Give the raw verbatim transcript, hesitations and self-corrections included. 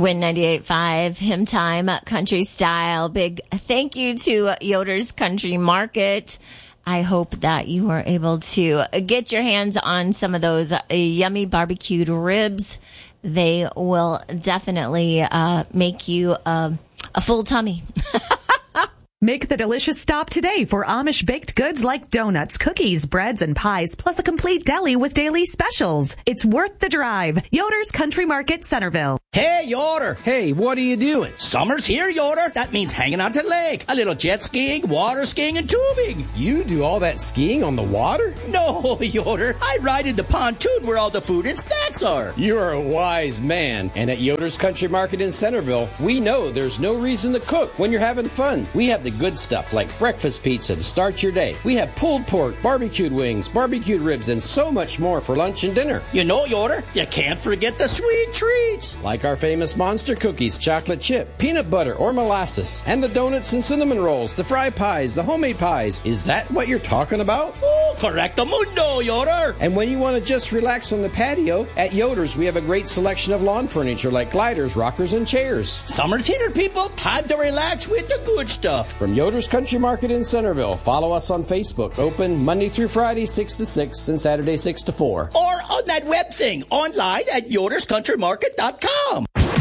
Win ninety-eight point five, Hymn Time, Country Style. Big thank you to Yoder's Country Market. I hope that you are able to get your hands on some of those uh, yummy barbecued ribs. They will definitely uh, make you uh, a full tummy. Make the delicious stop today for Amish baked goods like donuts, cookies, breads, and pies, plus a complete deli with daily specials. It's worth the drive. Yoder's Country Market, Centerville. Hey, Yoder. Hey, what are you doing? Summer's here, Yoder. That means hanging out to the lake. A little jet skiing, water skiing, and tubing. You do all that skiing on the water? No, Yoder. I ride in the pontoon where all the food and snacks are. You're a wise man. And at Yoder's Country Market in Centerville, we know there's no reason to cook when you're having fun. We have the good stuff like breakfast pizza to start your day. We have pulled pork, barbecued wings, barbecued ribs, and so much more for lunch and dinner. You know, Yoder, you can't forget the sweet treats. Like our famous monster cookies, chocolate chip, peanut butter, or molasses, and the donuts and cinnamon rolls, the fry pies, the homemade pies. Is that what you're talking about? Oh, correcto mundo, Yoder. And when you want to just relax on the patio, at Yoder's we have a great selection of lawn furniture like gliders, rockers, and chairs. Summer's here, people. Time to relax with the good stuff. From Yoder's Country Market in Centerville. Follow us on Facebook. Open Monday through Friday, six to six, and Saturday, six to four. Or on that web thing, online at Yoders Country Market dot com.